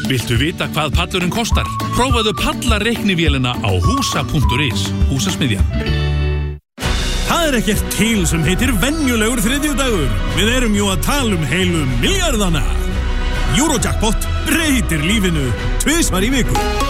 Viltu vita hvað pallurinn kostar? Prófaðu pallareiknivélina á húsa.is. Húsasmiðjan. Það ekkert til sem heitir venjulegur þriðjudagur. Við erum jú að tala heilu milljardana. Eurojackpot breytir lífinu 2 í viku.